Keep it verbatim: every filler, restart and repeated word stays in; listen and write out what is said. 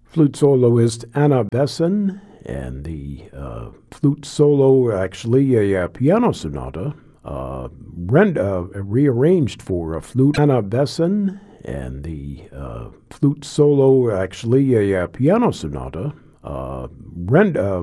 Flute soloist Anna Besson, and the uh, flute solo, actually a, a piano sonata, uh, rend- uh, rearranged for a flute. Anna Besson, and the uh, flute solo, actually a, a piano sonata, uh, rend- uh,